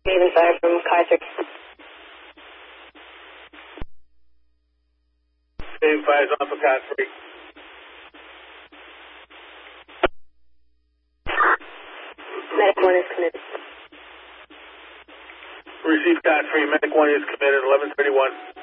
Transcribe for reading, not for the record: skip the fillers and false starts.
Even 5 from Kaiser. Even 5 is on for Cat 3. Medic 1 is committed. Receive Cat 3. Medic 1 is committed. 1131.